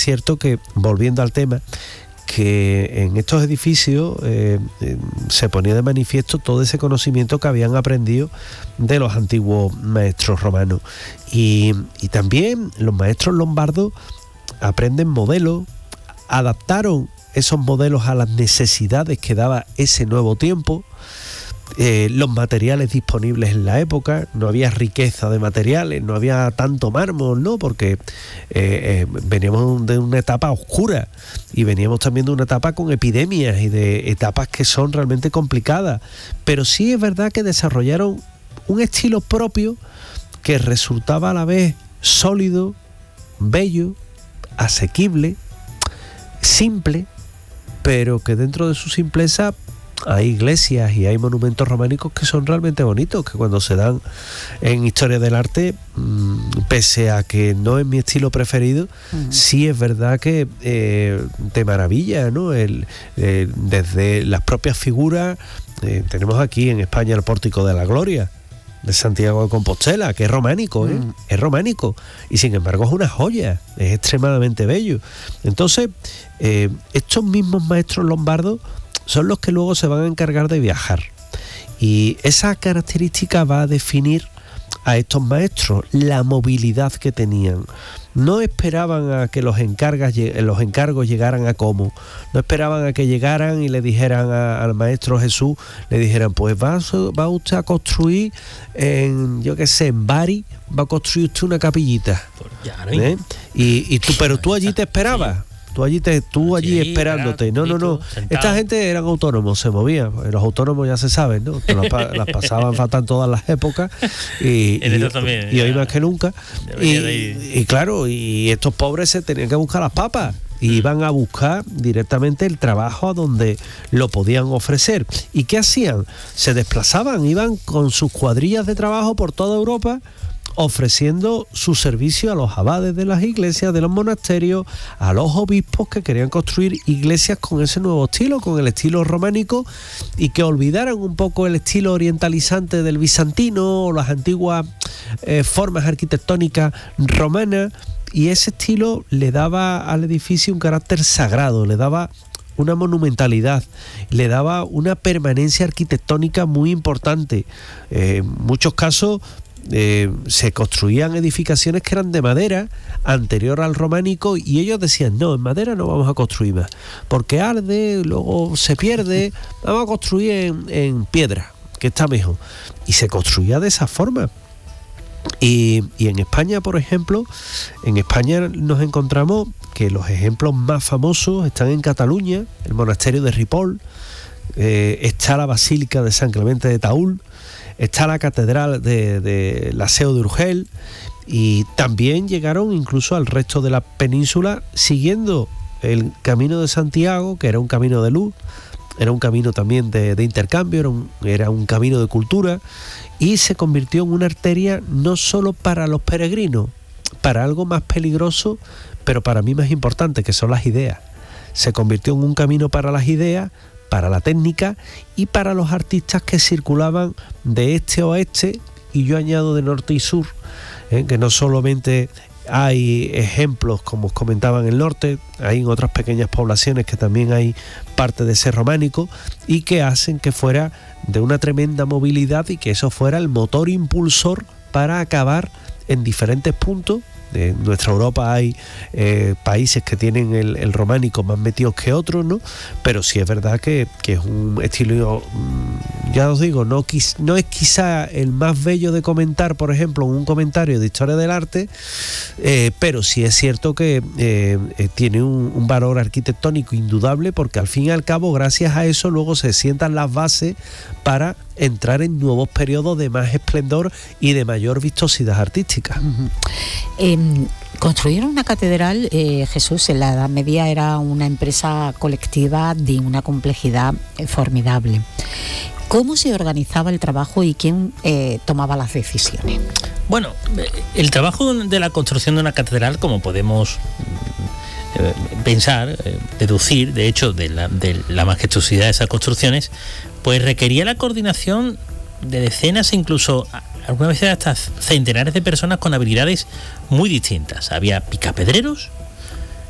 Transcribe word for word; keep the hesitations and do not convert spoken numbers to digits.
cierto que, volviendo al tema, que en estos edificios eh, eh, se ponía de manifiesto todo ese conocimiento que habían aprendido de los antiguos maestros romanos. Y, y también los maestros lombardos aprenden modelos, adaptaron esos modelos a las necesidades que daba ese nuevo tiempo. Eh, los materiales disponibles en la época, no había riqueza de materiales, no había tanto mármol, ¿no? Porque eh, eh, veníamos de una etapa oscura y veníamos también de una etapa con epidemias y de etapas que son realmente complicadas, pero sí es verdad que desarrollaron un estilo propio que resultaba a la vez sólido, bello, asequible, simple, pero que dentro de su simpleza hay iglesias y hay monumentos románicos que son realmente bonitos, que cuando se dan en historia del arte, mmm, pese a que no es mi estilo preferido, uh-huh. sí es verdad que eh, te maravilla, ¿no? El, eh, desde las propias figuras, eh, tenemos aquí en España el Pórtico de la Gloria de Santiago de Compostela, que es románico, ¿eh? Uh-huh. Es románico, y sin embargo es una joya, es extremadamente bello. Entonces, eh, estos mismos maestros lombardos son los que luego se van a encargar de viajar. Y esa característica va a definir a estos maestros, la movilidad que tenían. No esperaban a que los, encargas, los encargos llegaran a Como. No esperaban a que llegaran y le dijeran a, al maestro Jesús, le dijeran, pues va, va usted a construir en, yo qué sé, en Bari, va a construir usted una capillita. ¿Eh? Y, y tú, pero tú allí te esperabas. Tú allí, te, tú allí sí, esperándote. No, no, no. Sentado. Esta gente eran autónomos, se movían. Los autónomos ya se saben, ¿no? Las, las pasaban fatal todas las épocas. Y, y, también, y hoy más que nunca. Y, y claro, y estos pobres se tenían que buscar las papas. Y iban a buscar directamente el trabajo a donde lo podían ofrecer. ¿Y qué hacían? Se desplazaban, iban con sus cuadrillas de trabajo por toda Europa, ofreciendo su servicio a los abades de las iglesias, de los monasterios, a los obispos que querían construir iglesias con ese nuevo estilo, con el estilo románico, y que olvidaran un poco el estilo orientalizante del bizantino o las antiguas eh, formas arquitectónicas romanas, y ese estilo le daba al edificio un carácter sagrado, le daba una monumentalidad, le daba una permanencia arquitectónica muy importante. Eh, en muchos casos Eh, se construían edificaciones que eran de madera anterior al románico, y ellos decían, no, en madera no vamos a construir más porque arde, luego se pierde, vamos a construir en, en piedra, que está mejor, y se construía de esa forma. Y, y en España, por ejemplo, en España nos encontramos que los ejemplos más famosos están en Cataluña, el monasterio de Ripoll, eh, está la Basílica de San Clemente de Taúl, está la catedral de, de la Seu de Urgel, y también llegaron incluso al resto de la península siguiendo el camino de Santiago, que era un camino de luz, era un camino también de, de intercambio, era un, era un camino de cultura, y se convirtió en una arteria no solo para los peregrinos, para algo más peligroso, pero para mí más importante, que son las ideas. Se convirtió en un camino para las ideas, para la técnica y para los artistas que circulaban de este a oeste, y yo añado de norte y sur, ¿eh? Que no solamente hay ejemplos, como os comentaba, en el norte, hay en otras pequeñas poblaciones que también hay parte de ese románico, y que hacen que fuera de una tremenda movilidad y que eso fuera el motor impulsor para acabar en diferentes puntos. En nuestra Europa hay eh, países que tienen el, el románico más metidos que otros, ¿no? Pero sí es verdad que, que es un estilo, ya os digo, no, no es quizá el más bello de comentar, por ejemplo, en un comentario de historia del arte, eh, pero sí es cierto que eh, eh, tiene un, un valor arquitectónico indudable, porque al fin y al cabo, gracias a eso, luego se sientan las bases para entrar en nuevos periodos de más esplendor y de mayor vistosidad artística. Uh-huh. Eh, construyeron una catedral, eh, Jesús, en la Edad Media era una empresa colectiva de una complejidad eh, formidable. ¿Cómo se organizaba el trabajo y quién eh, tomaba las decisiones? Bueno, el trabajo de la construcción de una catedral, como podemos eh, pensar, eh, deducir, de hecho, de la, de la majestuosidad de esas construcciones, pues requería la coordinación de decenas e incluso algunas veces hasta centenares de personas con habilidades muy distintas. Había picapedreros,